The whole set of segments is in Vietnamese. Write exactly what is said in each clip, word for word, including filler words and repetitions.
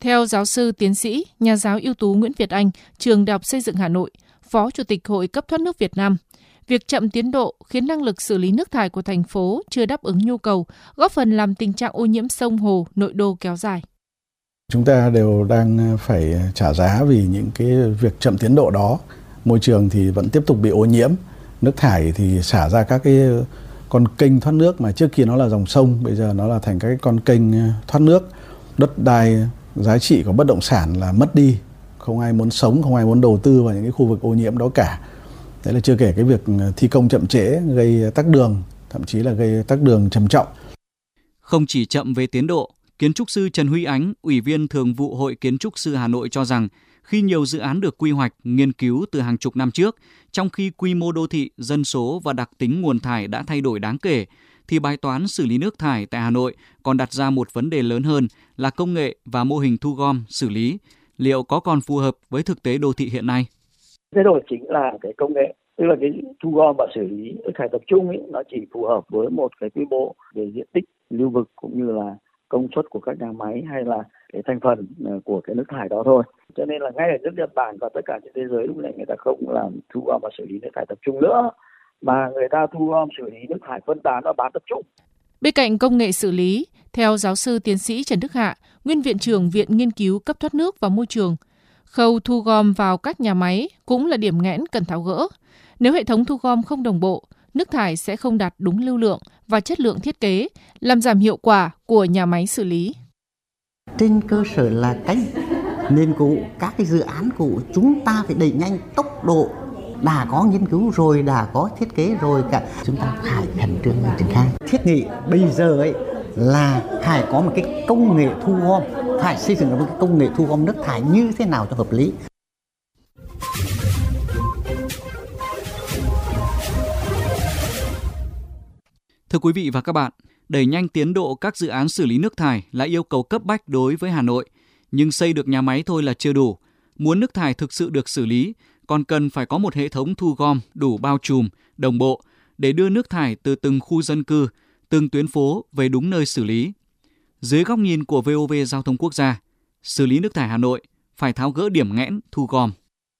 Theo giáo sư tiến sĩ, nhà giáo ưu tú Nguyễn Việt Anh, Trường Đại học Xây dựng Hà Nội, Phó Chủ tịch Hội cấp thoát nước Việt Nam, việc chậm tiến độ khiến năng lực xử lý nước thải của thành phố chưa đáp ứng nhu cầu, góp phần làm tình trạng ô nhiễm sông hồ, nội đô kéo dài. Chúng ta đều đang phải trả giá vì những cái việc chậm tiến độ đó. Môi trường thì vẫn tiếp tục bị ô nhiễm, nước thải thì xả ra các cái con kênh thoát nước mà trước kia nó là dòng sông, bây giờ nó là thành các con kênh thoát nước. Đất đai, giá trị của bất động sản là mất đi, không ai muốn sống, không ai muốn đầu tư vào những cái khu vực ô nhiễm đó cả. Đấy là chưa kể cái việc thi công chậm trễ gây tắc đường, thậm chí là gây tắc đường trầm trọng. Không chỉ chậm về tiến độ, kiến trúc sư Trần Huy Ánh, Ủy viên Thường vụ Hội Kiến trúc sư Hà Nội cho rằng khi nhiều dự án được quy hoạch, nghiên cứu từ hàng chục năm trước, trong khi quy mô đô thị, dân số và đặc tính nguồn thải đã thay đổi đáng kể, thì bài toán xử lý nước thải tại Hà Nội còn đặt ra một vấn đề lớn hơn là công nghệ và mô hình thu gom, xử lý. Liệu có còn phù hợp với thực tế đô thị hiện nay? Thay đổi chính là cái công nghệ, tức là cái thu gom và xử lý nước thải tập trung ấy, nó chỉ phù hợp với một cái quy mô về diện tích, lưu vực cũng như là công suất của các nhà máy hay là cái thành phần của cái nước thải đó thôi. Cho nên là ngay ở nước Nhật Bản và tất cả trên thế giới lúc này người ta không làm thu gom và xử lý nước thải tập trung nữa, mà người ta thu gom xử lý nước thải phân tán và bán tập trung. Bên cạnh công nghệ xử lý, theo giáo sư tiến sĩ Trần Đức Hạ, nguyên viện trưởng Viện Nghiên cứu cấp thoát nước và môi trường, khâu thu gom vào các nhà máy cũng là điểm nghẽn cần tháo gỡ. Nếu hệ thống thu gom không đồng bộ, nước thải sẽ không đạt đúng lưu lượng và chất lượng thiết kế, làm giảm hiệu quả của nhà máy xử lý. Trên cơ sở là cái nghiên cứu, các cái dự án cũ chúng ta phải đẩy nhanh tốc độ. Đã có nghiên cứu rồi, đã có thiết kế rồi cả, chúng ta phải khẩn trương triển khai. Thiết nghị bây giờ ấy là phải có một cái công nghệ thu gom, phải xây dựng một cái công nghệ thu gom nước thải như thế nào cho hợp lý. Thưa quý vị và các bạn, đẩy nhanh tiến độ các dự án xử lý nước thải là yêu cầu cấp bách đối với Hà Nội. Nhưng xây được nhà máy thôi là chưa đủ. Muốn nước thải thực sự được xử lý, còn cần phải có một hệ thống thu gom đủ bao trùm, đồng bộ để đưa nước thải từ từng khu dân cư, từng tuyến phố về đúng nơi xử lý. Dưới góc nhìn của vê o vê Giao thông Quốc gia, xử lý nước thải Hà Nội phải tháo gỡ điểm nghẽn thu gom.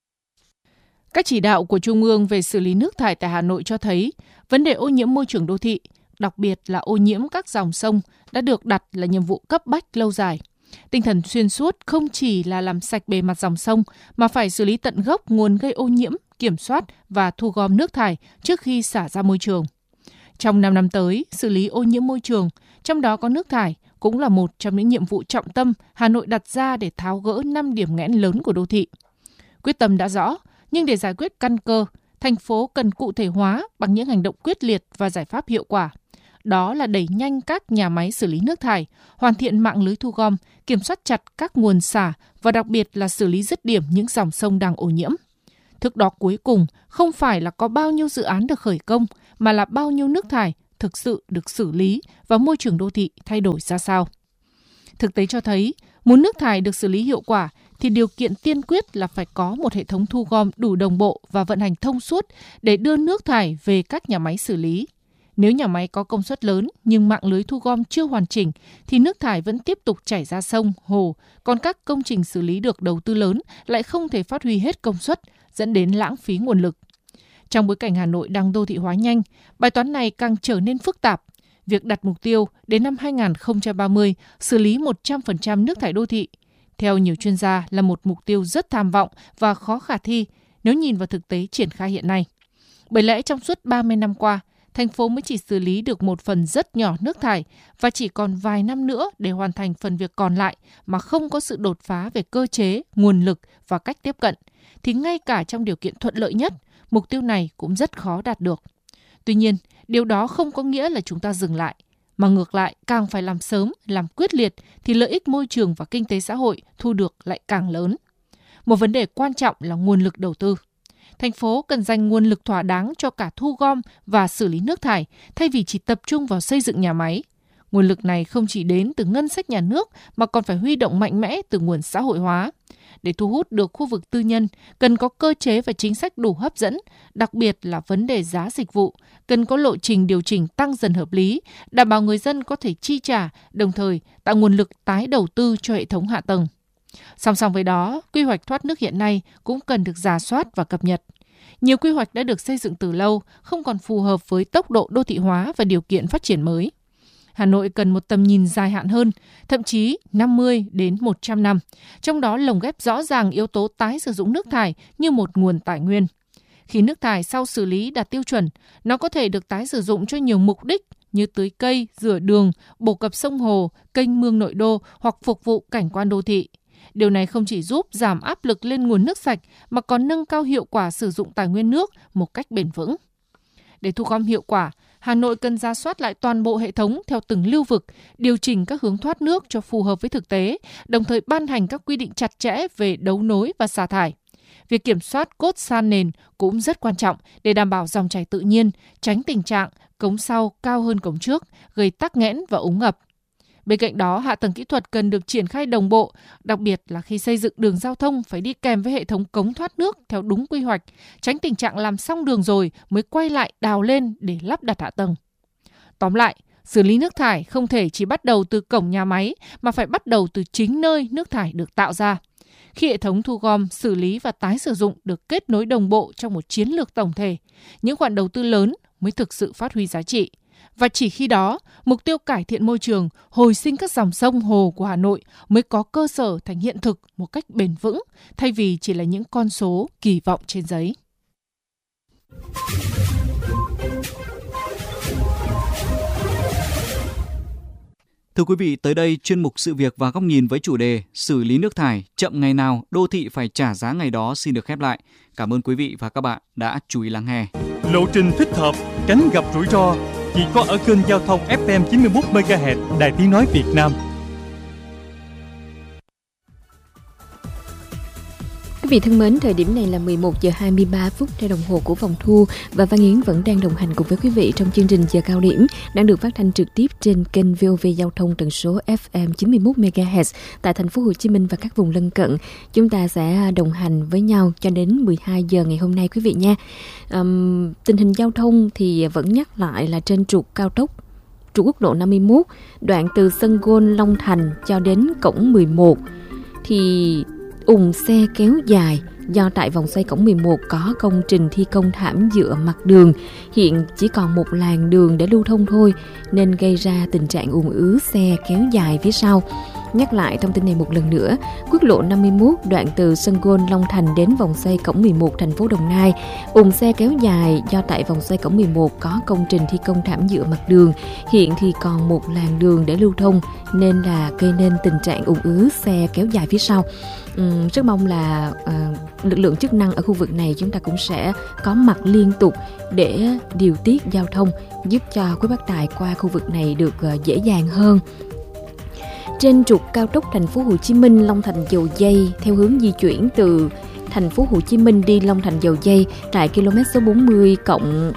Các chỉ đạo của Trung ương về xử lý nước thải tại Hà Nội cho thấy vấn đề ô nhiễm môi trường đô thị, đặc biệt là ô nhiễm các dòng sông đã được đặt là nhiệm vụ cấp bách lâu dài. Tinh thần xuyên suốt không chỉ là làm sạch bề mặt dòng sông mà phải xử lý tận gốc nguồn gây ô nhiễm, kiểm soát và thu gom nước thải trước khi xả ra môi trường. Trong năm năm tới, xử lý ô nhiễm môi trường, trong đó có nước thải, cũng là một trong những nhiệm vụ trọng tâm Hà Nội đặt ra để tháo gỡ năm điểm nghẽn lớn của đô thị. Quyết tâm đã rõ, nhưng để giải quyết căn cơ, thành phố cần cụ thể hóa bằng những hành động quyết liệt và giải pháp hiệu quả. Đó là đẩy nhanh các nhà máy xử lý nước thải, hoàn thiện mạng lưới thu gom, kiểm soát chặt các nguồn xả và đặc biệt là xử lý dứt điểm những dòng sông đang ô nhiễm. Thước đo cuối cùng không phải là có bao nhiêu dự án được khởi công, mà là bao nhiêu nước thải thực sự được xử lý và môi trường đô thị thay đổi ra sao. Thực tế cho thấy, muốn nước thải được xử lý hiệu quả thì điều kiện tiên quyết là phải có một hệ thống thu gom đủ đồng bộ và vận hành thông suốt để đưa nước thải về các nhà máy xử lý. Nếu nhà máy có công suất lớn nhưng mạng lưới thu gom chưa hoàn chỉnh thì nước thải vẫn tiếp tục chảy ra sông, hồ, còn các công trình xử lý được đầu tư lớn lại không thể phát huy hết công suất, dẫn đến lãng phí nguồn lực. Trong bối cảnh Hà Nội đang đô thị hóa nhanh, bài toán này càng trở nên phức tạp. Việc đặt mục tiêu đến năm hai không ba mươi xử lý một trăm phần trăm nước thải đô thị, theo nhiều chuyên gia là một mục tiêu rất tham vọng và khó khả thi nếu nhìn vào thực tế triển khai hiện nay. Bởi lẽ trong suốt ba mươi năm qua, thành phố mới chỉ xử lý được một phần rất nhỏ nước thải và chỉ còn vài năm nữa để hoàn thành phần việc còn lại mà không có sự đột phá về cơ chế, nguồn lực và cách tiếp cận, thì ngay cả trong điều kiện thuận lợi nhất, mục tiêu này cũng rất khó đạt được. Tuy nhiên, điều đó không có nghĩa là chúng ta dừng lại, mà ngược lại càng phải làm sớm, làm quyết liệt thì lợi ích môi trường và kinh tế xã hội thu được lại càng lớn. Một vấn đề quan trọng là nguồn lực đầu tư. Thành phố cần dành nguồn lực thỏa đáng cho cả thu gom và xử lý nước thải thay vì chỉ tập trung vào xây dựng nhà máy. Nguồn lực này không chỉ đến từ ngân sách nhà nước mà còn phải huy động mạnh mẽ từ nguồn xã hội hóa. Để thu hút được khu vực tư nhân, cần có cơ chế và chính sách đủ hấp dẫn, đặc biệt là vấn đề giá dịch vụ, cần có lộ trình điều chỉnh tăng dần hợp lý, đảm bảo người dân có thể chi trả, đồng thời tạo nguồn lực tái đầu tư cho hệ thống hạ tầng. Song song với đó, quy hoạch thoát nước hiện nay cũng cần được rà soát và cập nhật. Nhiều quy hoạch đã được xây dựng từ lâu, không còn phù hợp với tốc độ đô thị hóa và điều kiện phát triển mới. Hà Nội cần một tầm nhìn dài hạn hơn, thậm chí năm mươi đến một trăm năm, trong đó lồng ghép rõ ràng yếu tố tái sử dụng nước thải như một nguồn tài nguyên. Khi nước thải sau xử lý đạt tiêu chuẩn, nó có thể được tái sử dụng cho nhiều mục đích như tưới cây, rửa đường, bổ cập sông hồ, kênh mương nội đô hoặc phục vụ cảnh quan đô thị. Điều này không chỉ giúp giảm áp lực lên nguồn nước sạch mà còn nâng cao hiệu quả sử dụng tài nguyên nước một cách bền vững. Để thu gom hiệu quả, Hà Nội cần rà soát lại toàn bộ hệ thống theo từng lưu vực, điều chỉnh các hướng thoát nước cho phù hợp với thực tế, đồng thời ban hành các quy định chặt chẽ về đấu nối và xả thải. Việc kiểm soát cốt san nền cũng rất quan trọng để đảm bảo dòng chảy tự nhiên, tránh tình trạng cống sau cao hơn cống trước, gây tắc nghẽn và úng ngập. Bên cạnh đó, hạ tầng kỹ thuật cần được triển khai đồng bộ, đặc biệt là khi xây dựng đường giao thông phải đi kèm với hệ thống cống thoát nước theo đúng quy hoạch, tránh tình trạng làm xong đường rồi mới quay lại đào lên để lắp đặt hạ tầng. Tóm lại, xử lý nước thải không thể chỉ bắt đầu từ cổng nhà máy mà phải bắt đầu từ chính nơi nước thải được tạo ra. Khi hệ thống thu gom, xử lý và tái sử dụng được kết nối đồng bộ trong một chiến lược tổng thể, những khoản đầu tư lớn mới thực sự phát huy giá trị. Và chỉ khi đó, mục tiêu cải thiện môi trường, hồi sinh các dòng sông hồ của Hà Nội mới có cơ sở thành hiện thực một cách bền vững, thay vì chỉ là những con số kỳ vọng trên giấy. Thưa quý vị, tới đây chuyên mục Sự việc và góc nhìn với chủ đề xử lý nước thải chậm ngày nào đô thị phải trả giá ngày đó xin được khép lại. Cảm ơn quý vị và các bạn đã chú ý lắng nghe. Lộ trình thích hợp, tránh gặp rủi ro chỉ có ở kênh giao thông ép em chín mươi mốt mê ga héc Đài Tiếng nói Việt Nam. Quý vị thân mến, thời điểm này là mười một giờ hai mươi ba phút theo đồng hồ của Vòng Thu và Văn Yến vẫn đang đồng hành cùng với quý vị trong chương trình Giờ Cao Điểm đang được phát thanh trực tiếp trên kênh vê o vê Giao thông tần số ép em chín mươi mốt mê ga héc tại thành phố Hồ Chí Minh và các vùng lân cận. Chúng ta sẽ đồng hành với nhau cho đến mười hai giờ ngày hôm nay quý vị nha. Um, tình hình giao thông thì vẫn nhắc lại là trên trục cao tốc trục quốc lộ năm mươi mốt đoạn từ sân golf Long Thành cho đến cổng mười một thì ùn xe kéo dài do tại vòng xoay cổng mười một có công trình thi công thảm nhựa mặt đường, hiện chỉ còn một làn đường để lưu thông thôi nên gây ra tình trạng ùn ứ xe kéo dài phía sau. Nhắc lại thông tin này một lần nữa, quốc lộ năm mươi mốt đoạn từ sân golf Long Thành đến vòng xoay cổng mười một thành phố Đồng Nai, ùn xe kéo dài do tại vòng xoay cổng mười một có công trình thi công thảm nhựa mặt đường, hiện thì còn một làn đường để lưu thông nên là gây nên tình trạng ùn ứ xe kéo dài phía sau. Uhm, rất mong là uh, lực lượng chức năng ở khu vực này chúng ta cũng sẽ có mặt liên tục để điều tiết giao thông, giúp cho quý bác tài qua khu vực này được uh, dễ dàng hơn. Trên trục cao tốc thành phố Hồ Chí Minh Long Thành Dầu Giây theo hướng di chuyển từ thành phố Hồ Chí Minh đi Long Thành Dầu Giây tại km số bốn mươi cộng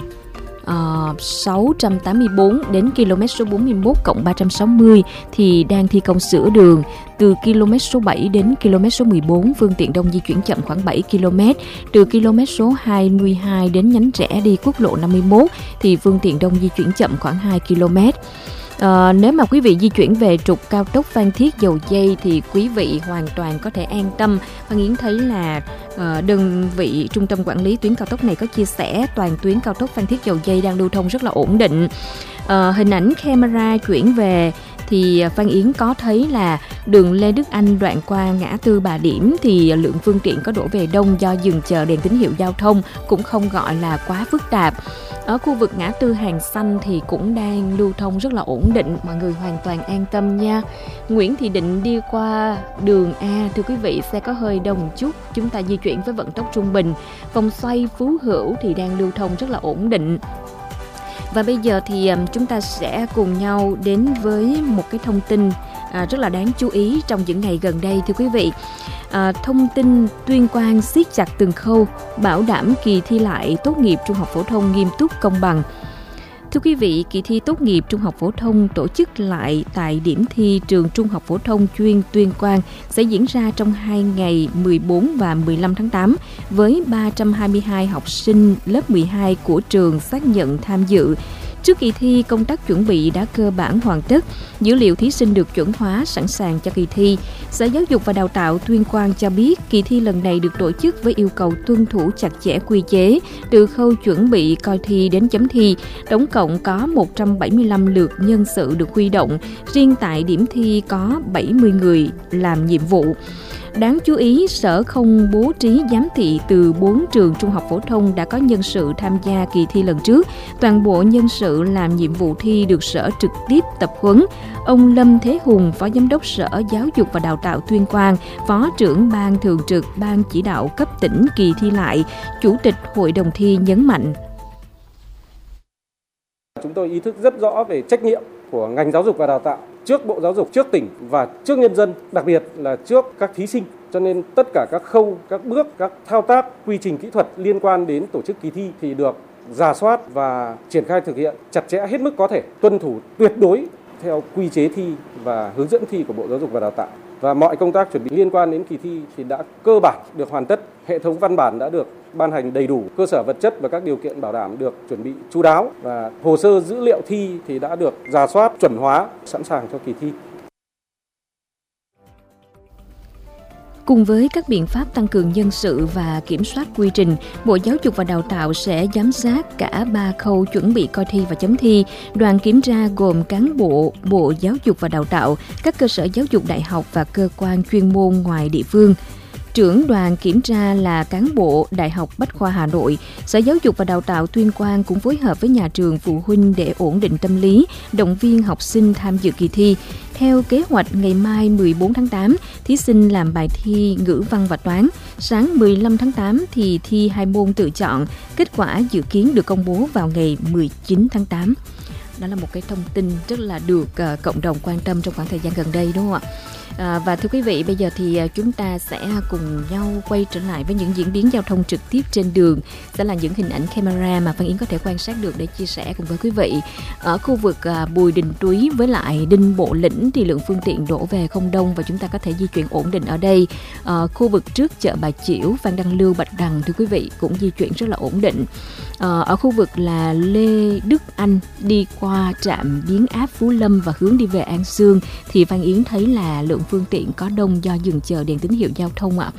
uh, sáu trăm tám mươi tư đến km số bốn mươi mốt cộng ba trăm sáu mươi thì đang thi công sửa đường. Từ km số bảy đến km số mười bốn, phương tiện đông di chuyển chậm khoảng bảy ki lô mét. Từ km số hai mươi hai đến nhánh rẽ đi quốc lộ năm mươi mốt thì phương tiện đông di chuyển chậm khoảng hai ki lô mét. À, nếu mà quý vị di chuyển về trục cao tốc Phan Thiết Dầu Giây thì quý vị hoàn toàn có thể an tâm. Văn Yến thấy là uh, đơn vị trung tâm quản lý tuyến cao tốc này có chia sẻ toàn tuyến cao tốc Phan Thiết Dầu Giây đang lưu thông rất là ổn định. Uh, hình ảnh camera chuyển về thì Văn Yến có thấy là đường Lê Đức Anh đoạn qua ngã tư Bà Điểm thì lượng phương tiện có đổ về đông do dừng chờ đèn tín hiệu giao thông cũng không gọi là quá phức tạp. Ở khu vực ngã tư Hàng Xanh thì cũng đang lưu thông rất là ổn định, mọi người hoàn toàn an tâm nha. Nguyễn Thị Định đi qua đường A, thưa quý vị, xe có hơi đông chút, chúng ta di chuyển với vận tốc trung bình. Vòng xoay Phú Hữu thì đang lưu thông rất là ổn định. Và bây giờ thì chúng ta sẽ cùng nhau đến với một cái thông tin à, rất là đáng chú ý trong những ngày gần đây, thưa quý vị. À, thông tin Tuyên Quang siết chặt từng khâu, bảo đảm kỳ thi lại tốt nghiệp trung học phổ thông nghiêm túc công bằng. Thưa quý vị, kỳ thi tốt nghiệp trung học phổ thông tổ chức lại tại điểm thi trường Trung học phổ thông chuyên Tuyên Quang sẽ diễn ra trong hai ngày mười bốn và mười lăm tháng tám với ba trăm hai mươi hai học sinh lớp mười hai của trường xác nhận tham dự. Trước kỳ thi, công tác chuẩn bị đã cơ bản hoàn tất, dữ liệu thí sinh được chuẩn hóa sẵn sàng cho kỳ thi. Sở Giáo dục và Đào tạo Tuyên Quang cho biết, kỳ thi lần này được tổ chức với yêu cầu tuân thủ chặt chẽ quy chế, từ khâu chuẩn bị coi thi đến chấm thi. Tổng cộng có một trăm bảy mươi lăm lượt nhân sự được huy động, riêng tại điểm thi có bảy mươi người làm nhiệm vụ. Đáng chú ý, Sở không bố trí giám thị từ bốn trường trung học phổ thông đã có nhân sự tham gia kỳ thi lần trước. Toàn bộ nhân sự làm nhiệm vụ thi được Sở trực tiếp tập huấn. Ông Lâm Thế Hùng, Phó Giám đốc Sở Giáo dục và Đào tạo Tuyên Quang, Phó trưởng Ban Thường trực Ban Chỉ đạo cấp tỉnh kỳ thi lại, Chủ tịch Hội đồng thi nhấn mạnh. Chúng tôi ý thức rất rõ về trách nhiệm của ngành giáo dục và đào tạo trước Bộ Giáo dục, trước tỉnh và trước nhân dân, đặc biệt là trước các thí sinh. Cho nên tất cả các khâu, các bước, các thao tác, quy trình kỹ thuật liên quan đến tổ chức kỳ thi thì được rà soát và triển khai thực hiện chặt chẽ hết mức có thể, tuân thủ tuyệt đối theo quy chế thi và hướng dẫn thi của Bộ Giáo dục và Đào tạo. Và mọi công tác chuẩn bị liên quan đến kỳ thi thì đã cơ bản được hoàn tất, hệ thống văn bản đã được ban hành đầy đủ, cơ sở vật chất và các điều kiện bảo đảm được chuẩn bị chu đáo, và hồ sơ dữ liệu thi thì đã được rà soát, chuẩn hóa, sẵn sàng cho kỳ thi. Cùng với các biện pháp tăng cường nhân sự và kiểm soát quy trình, Bộ Giáo dục và Đào tạo sẽ giám sát cả ba khâu chuẩn bị coi thi và chấm thi. Đoàn kiểm tra gồm cán bộ Bộ Giáo dục và Đào tạo, các cơ sở giáo dục đại học và cơ quan chuyên môn ngoài địa phương. Trưởng đoàn kiểm tra là cán bộ Đại học Bách khoa Hà Nội. Sở Giáo dục và Đào tạo Tuyên Quang cũng phối hợp với nhà trường, phụ huynh để ổn định tâm lý, động viên học sinh tham dự kỳ thi. Theo kế hoạch, ngày mai mười bốn tháng tám, thí sinh làm bài thi ngữ văn và toán. Sáng mười lăm tháng tám thì thi hai môn tự chọn. Kết quả dự kiến được công bố vào ngày mười chín tháng tám. Đó là một cái thông tin rất là được uh, cộng đồng quan tâm trong khoảng thời gian gần đây, đúng không ạ? À, và thưa quý vị, bây giờ thì chúng ta sẽ cùng nhau quay trở lại với những diễn biến giao thông trực tiếp trên đường. Sẽ là những hình ảnh camera mà Văn Yến có thể quan sát được để chia sẻ cùng với quý vị. Ở khu vực à, Bùi Đình Túy với lại Đinh Bộ Lĩnh thì lượng phương tiện đổ về không đông và chúng ta có thể di chuyển ổn định ở đây. À, khu vực trước chợ Bà Chiểu, Phan Đăng Lưu, Bạch Đằng thưa quý vị cũng di chuyển rất là ổn định. À, ở khu vực là Lê Đức Anh đi qua trạm biến áp Phú Lâm và hướng đi về An Sương thì Văn Yến thấy là lượng phương tiện có đông do dừng chờ đèn tín hiệu giao thông ạ.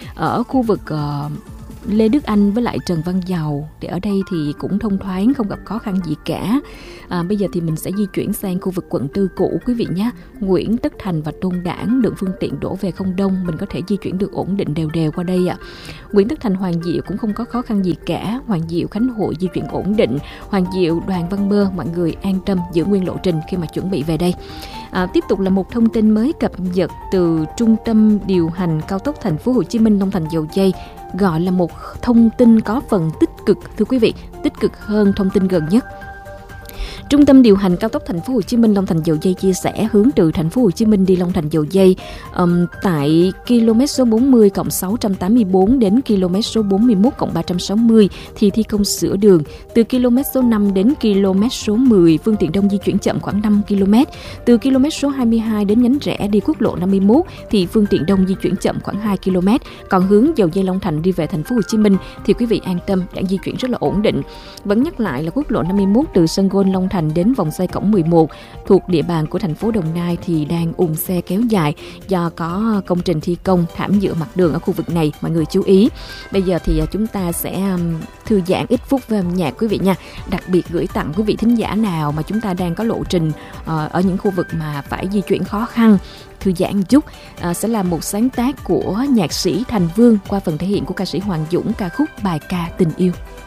Ở khu vực uh, Lê Đức Anh với lại Trần Văn Dầu thì ở đây thì cũng thông thoáng, không gặp khó khăn gì cả. À, bây giờ thì mình sẽ di chuyển sang khu vực quận tư cũ quý vị nhé. Nguyễn Tất Thành và Tôn Đản lượng phương tiện đổ về không đông, mình có thể di chuyển được ổn định đều đều qua đây ạ. Nguyễn Tất Thành Hoàng Diệu cũng không có khó khăn gì cả. Hoàng Diệu Khánh Hội di chuyển ổn định. Hoàng Diệu Đoàn Văn Mơ mọi người an tâm giữ nguyên lộ trình khi mà chuẩn bị về đây. À, tiếp tục là một thông tin mới cập nhật từ Trung tâm điều hành cao tốc Thành phố Hồ Chí Minh Long Thành Dầu Giây, gọi là một thông tin có phần tích cực thưa quý vị, tích cực hơn thông tin gần nhất. Trung tâm điều hành cao tốc Thành phố Hồ Chí Minh Long Thành Dầu Giây chia sẻ hướng từ Thành phố Hồ Chí Minh đi Long Thành Dầu Giây um, tại km số bốn mươi cộng sáu trăm tám mươi tư đến km số bốn mươi mốt cộng ba trăm sáu mươi thì thi công sửa đường. Từ km số năm đến km số mười phương tiện đông di chuyển chậm khoảng năm ki lô mét. Từ km số hai mươi hai đến nhánh rẽ đi quốc lộ năm mươi mốt thì phương tiện đông di chuyển chậm khoảng hai ki lô mét. Còn hướng Dầu Giây Long Thành đi về Thành phố Hồ Chí Minh thì quý vị an tâm, đang di chuyển rất là ổn định. Vẫn nhắc lại là quốc lộ năm mươi mốt từ sân golf Long Thành đến vòng xoay cổng mười một thuộc địa bàn của thành phố Đồng Nai thì đang ùn xe kéo dài do có công trình thi công thảm nhựa mặt đường ở khu vực này, mọi người chú ý. Bây giờ thì chúng ta sẽ thư giãn ít phút với âm nhạc quý vị nha. Đặc biệt gửi tặng quý vị thính giả nào mà chúng ta đang có lộ trình uh, ở những khu vực mà phải di chuyển khó khăn, thư giãn một chút, uh, sẽ là một sáng tác của nhạc sĩ Thành Vương qua phần thể hiện của ca sĩ Hoàng Dũng, ca khúc Bài ca tình yêu.